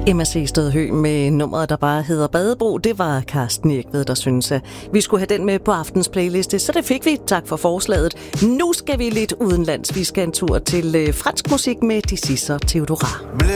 Emma Seested Høgh med nummeret, der bare hedder Badebro. Det var Carsten Ekved, der synes, at vi skulle have den med på aftens playliste, så det fik vi. Tak for forslaget. Nu skal vi lidt udenlands. Vi skal en tur til fransk musik med De Sisser Theodora.